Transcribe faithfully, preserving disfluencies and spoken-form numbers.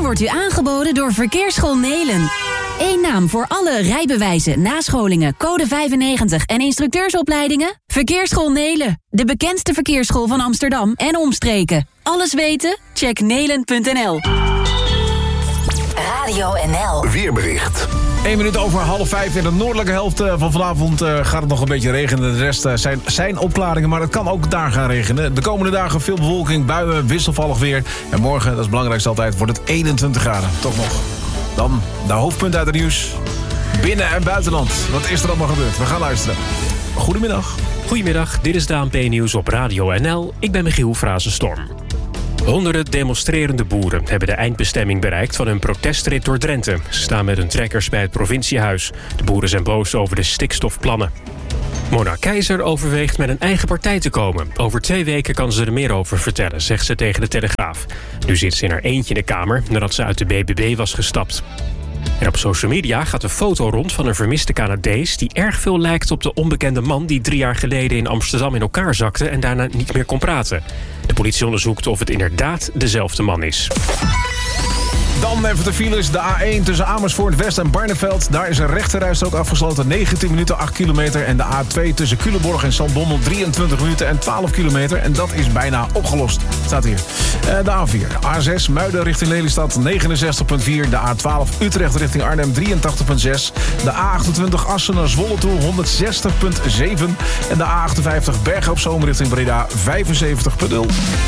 wordt u aangeboden door Verkeersschool Nelen. Eén naam voor alle rijbewijzen, nascholingen, code vijfennegentig en instructeursopleidingen? Verkeersschool Nelen, de bekendste verkeersschool van Amsterdam en omstreken. Alles weten? Check nelen punt n l. Radio N L. Weerbericht. Eén minuut over half vijf. In de noordelijke helft van vanavond uh, gaat het nog een beetje regenen. De rest uh, zijn, zijn opklaringen, maar het kan ook daar gaan regenen. De komende dagen veel bewolking, buien, wisselvallig weer. En morgen, dat is het belangrijkste altijd, wordt het eenentwintig graden. Toch nog. Dan de hoofdpunten uit het nieuws. Binnen- en buitenland. Wat is er allemaal gebeurd? We gaan luisteren. Goedemiddag. Goedemiddag, dit is de A N P-nieuws op Radio N L. Ik ben Michiel Frazenstorm. Honderden demonstrerende boeren hebben de eindbestemming bereikt van hun protestrit door Drenthe. Ze staan met hun trekkers bij het provinciehuis. De boeren zijn boos over de stikstofplannen. Mona Keizer overweegt met een eigen partij te komen. Over twee weken kan ze er meer over vertellen, zegt ze tegen de Telegraaf. Nu zit ze in haar eentje in de Kamer nadat ze uit de B B B was gestapt. En op social media gaat een foto rond van een vermiste Canadees die erg veel lijkt op de onbekende man die drie jaar geleden in Amsterdam in elkaar zakte en daarna niet meer kon praten. De politie onderzoekt of het inderdaad dezelfde man is. Dan even de files. De A één tussen Amersfoort West en Barneveld. Daar is een rechterrijstrook afgesloten. negentien minuten, acht kilometer. En de A twee tussen Culemborg en Zaltbommel. drieëntwintig minuten en twaalf kilometer. En dat is bijna opgelost. Staat hier. De A vier. A zes Muiden richting Lelystad. negenenzestig komma vier. De A twaalf Utrecht richting Arnhem. drieëntachtig komma zes. De A achtentwintig Assen naar Zwolle toe. honderdzestig komma zeven. En de A achtenvijftig Bergen op Zoom richting Breda. vijfenzeventig komma nul.